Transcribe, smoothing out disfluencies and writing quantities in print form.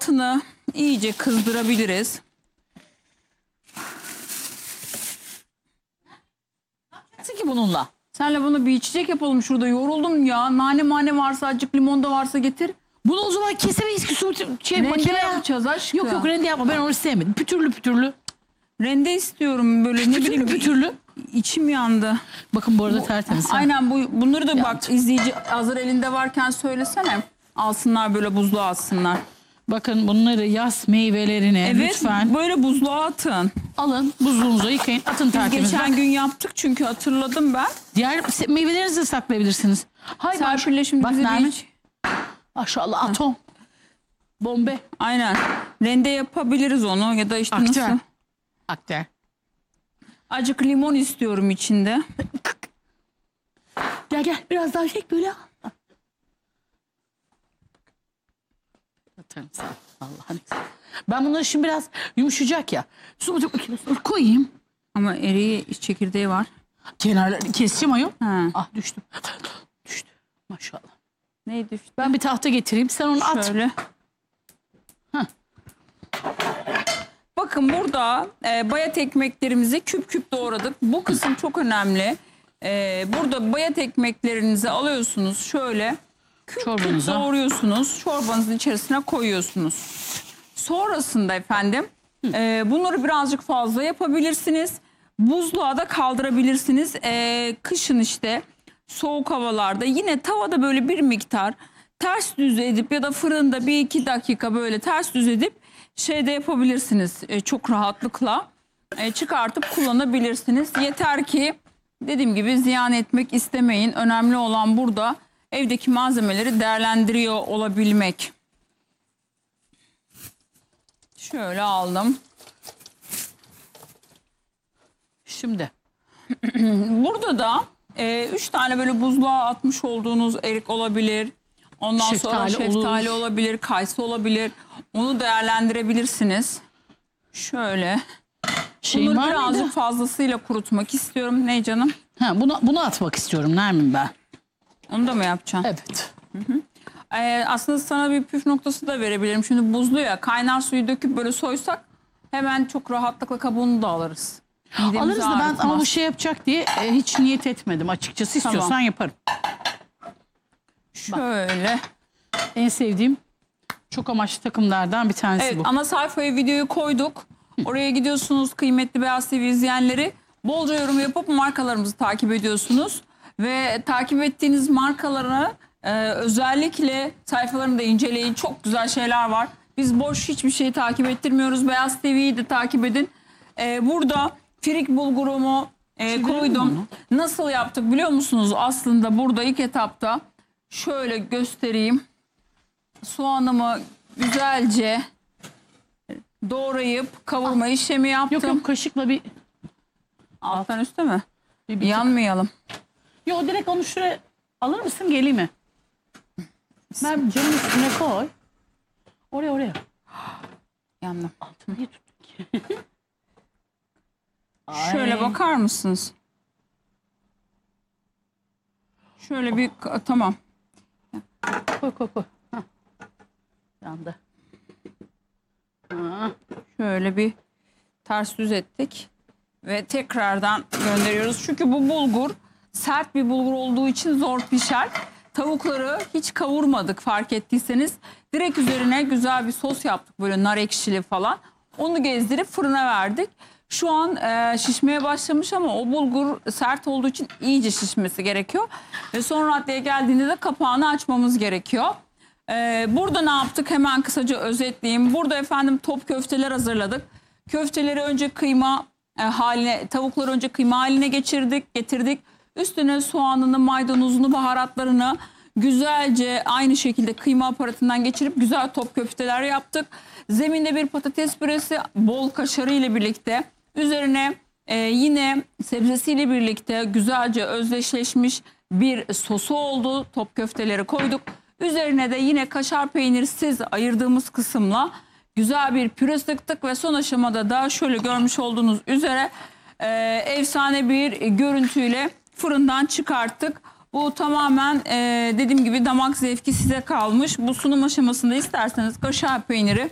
altını iyice kızdırabiliriz. Nasıl ki bununla? Senle bunu bir içecek yapalım şurada. Yoruldum ya. Nane mane varsa, azıcık limon da varsa getir. Bunu o zaman kesemeyiz ki Rende makineye. yapacağız aşkım. Yok yok, rende yapma, ben onu sevmedim. Pütürlü pütürlü. Rende istiyorum böyle, ne bileyim. Pütürlü. İçim yandı. Bakın bu arada tertemiz. Aynen, bunları da bak, Yandı. izleyici hazır elinde varken söylesene. Alsınlar, böyle buzluğa atsınlar. Bakın bunları, yaz meyvelerini Evet, lütfen böyle buzluğa atın. alın, buzluğunuza yıkayın, atın Biz tertemiz. geçen Bak, gün yaptık çünkü hatırladım ben. diğer meyvelerinizi de saklayabilirsiniz. Hay Serpil'le şimdi bak bize Nermin. bir... Maşallah, atom. Bombe. Aynen. Rende yapabiliriz onu ya da işte Akter. nasıl? Akter. Acık limon istiyorum içinde. Gel gel, biraz daha çek böyle. Atarım sana. Allah'ın izniyle. Ben bunları şimdi biraz yumuşayacak ya. Su makinesine koyayım. Ama eriği çekirdeği var. Kenarlarını keseceğim ayol. Ha. Ah, düştüm. Düştü. Maşallah. Neydi? Ben bir tahta getireyim. Sen onu at. Şöyle. Heh. Bakın burada bayat ekmeklerimizi küp küp doğradık. Bu kısım çok önemli. Burada bayat ekmeklerinizi alıyorsunuz. Şöyle küp küp Çorbanıza. doğruyorsunuz. Çorbanızın içerisine koyuyorsunuz. Sonrasında efendim bunları birazcık fazla yapabilirsiniz. Buzluğa da kaldırabilirsiniz. Kışın işte soğuk havalarda yine tavada böyle bir miktar ters düz edip ya da fırında 1-2 dakika böyle ters düz edip şeyde yapabilirsiniz. Çok rahatlıkla çıkartıp kullanabilirsiniz. Yeter ki dediğim gibi ziyan etmek istemeyin. Önemli olan burada evdeki malzemeleri değerlendiriyor olabilmek. Şöyle aldım. Şimdi. Burada da 3 tane böyle buzluğa atmış olduğunuz erik olabilir. Ondan sonra şeftali olabilir, kayısı olabilir. Onu değerlendirebilirsiniz. Şöyle. Bunları Var birazcık mıydı? fazlasıyla kurutmak istiyorum. Ne canım? Ha, bunu atmak istiyorum Nermin ben. Onu da mı yapacaksın? Evet. Aslında sana bir püf noktası da verebilirim. Şimdi buzlu ya, kaynar suyu döküp böyle soysak hemen çok rahatlıkla kabuğunu da alırız. Midemizi Alırız da ben ağrıtmaz. ama bu şey yapacak diye hiç niyet etmedim açıkçası. İstiyorsan Tamam. yaparım. Şöyle. En sevdiğim çok amaçlı takımlardan bir tanesi Evet, bu. ana sayfaya videoyu koyduk. Oraya gidiyorsunuz kıymetli Beyaz TV izleyenleri. Bolca yorum yapıp markalarımızı takip ediyorsunuz. Ve takip ettiğiniz markaları özellikle sayfalarını da inceleyin. Çok güzel şeyler var. Biz boş hiçbir şeyi takip ettirmiyoruz. Beyaz TV'yi de takip edin. Burada firik bulgurumu koydum. Nasıl yaptık biliyor musunuz? Aslında burada ilk etapta şöyle göstereyim. Soğanımı güzelce doğrayıp kavurma işlemi yaptım. Yok yok, kaşıkla bir Alttan üstte mi? tık. Yanmayalım. Yok, direkt onu şuraya alır mısın, geleyim mi? Ben camın üstüne koy. Oraya. Yandım. Altını niye tuttun ki? Şöyle Ay. bakar mısınız? Şöyle bir tamam. Koy. Hah. Yandı. Ha. Şöyle bir ters düz ettik. Ve tekrardan gönderiyoruz. Çünkü bu bulgur sert bir bulgur olduğu için zor pişer. Tavukları hiç kavurmadık fark ettiyseniz. Direkt üzerine güzel bir sos yaptık, böyle nar ekşili falan. Onu gezdirip fırına verdik. Şu an şişmeye başlamış ama o bulgur sert olduğu için iyice şişmesi gerekiyor. Ve son raddeye geldiğinde de kapağını açmamız gerekiyor. Burada ne yaptık? Hemen kısaca özetleyeyim. Burada efendim top köfteler hazırladık. Köfteleri önce kıyma haline, tavukları önce kıyma haline getirdik. Üstüne soğanını, maydanozunu, baharatlarını güzelce aynı şekilde kıyma aparatından geçirip güzel top köfteler yaptık. Zeminde bir patates püresi bol kaşarı ile birlikte, üzerine yine sebzesiyle birlikte güzelce özdeşleşmiş bir sosu oldu. Top köfteleri koyduk. Üzerine de yine kaşar peynirsiz ayırdığımız kısımla güzel bir püre sıktık ve son aşamada da şöyle görmüş olduğunuz üzere efsane bir görüntüyle fırından çıkarttık. Bu tamamen dediğim gibi damak zevki size kalmış. Bu sunum aşamasında isterseniz kaşar peyniri